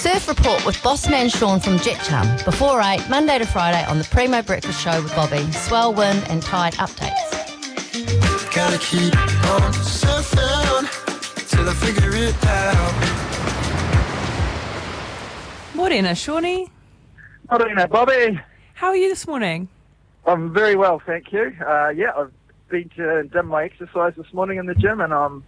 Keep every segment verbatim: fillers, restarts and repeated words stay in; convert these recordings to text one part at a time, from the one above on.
Surf Report with Boss Man Sean from Jet Chum. Before eight, Monday to Friday on the Primo Breakfast Show with Bobby. Swell, wind and tide updates. Gotta keep on surfing till I figure it out. Morena, Shawnee. Morena, Bobby. How are you this morning? I'm very well, thank you. Uh, yeah, I've been to done my exercise this morning in the gym, and I'm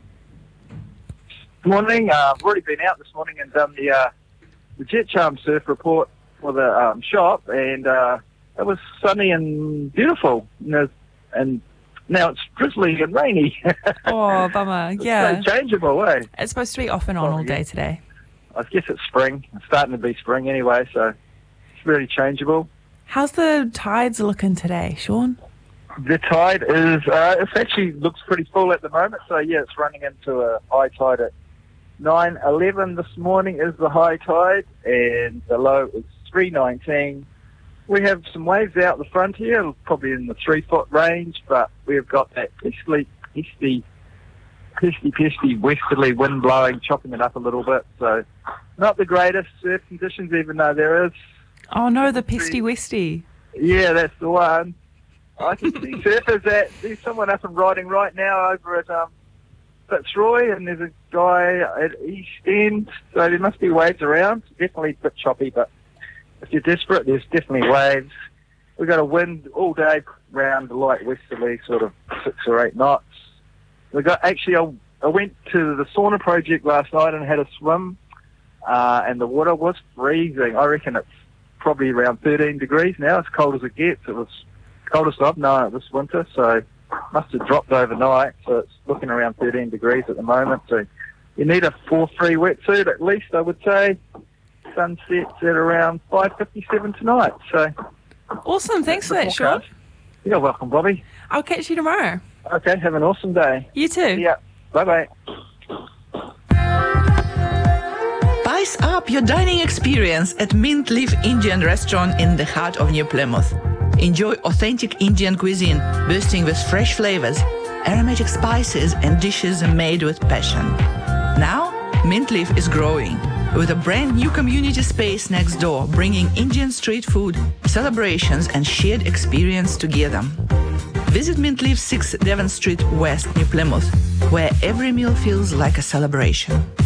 morning. Uh, I've already been out this morning and done the uh, the Jet Charm surf report for the um, shop, and uh, it was sunny and beautiful. And, there's- and now it's drizzly and rainy. Oh, bummer. It's Yeah. so changeable, eh? It's supposed to be off and on Oh, all yeah. day today. I guess it's spring. It's starting to be spring anyway, so it's really changeable. How's the tides looking today, Sean? The tide is, uh, it actually looks pretty full at the moment, so yeah, it's running into a high tide at nine eleven this morning is the high tide, and the low is three nineteen. We have some waves out the front here, probably in the three foot range, but we've got that pesky, pesky, pesky, pesky westerly wind blowing, chopping it up a little bit, so not the greatest surf conditions, even though there is. Oh no, the pesty westy. Yeah, that's the one. I can see surfers at, there's someone up and riding right now over at um, Fitzroy, and there's a guy at East End, so there must be waves around. Definitely a bit choppy, but if you're desperate, there's definitely waves. We've got a wind all day round light westerly, sort of six or eight knots. We got actually, I, I went to the sauna project last night and had a swim, uh, and the water was freezing. I reckon it's probably around thirteen degrees now, as cold as it gets. It was coldest I've known it this winter, so must have dropped overnight, so it's looking around thirteen degrees at the moment. So you need a four three wetsuit at least, I would say. Sun sets at around five fifty-seven tonight. So Awesome, thanks for that, Sean. You're welcome, Bobby. I'll catch you tomorrow. Okay, have an awesome day. You too. Yeah, bye-bye. Spice up your dining experience at Mint Leaf Indian Restaurant in the heart of New Plymouth. Enjoy authentic Indian cuisine bursting with fresh flavors, aromatic spices, and dishes made with passion. Now, Mint Leaf is growing with a brand new community space next door, bringing Indian street food, celebrations, and shared experience together. Visit Mint Leaf six Devon Street West, New Plymouth, where every meal feels like a celebration.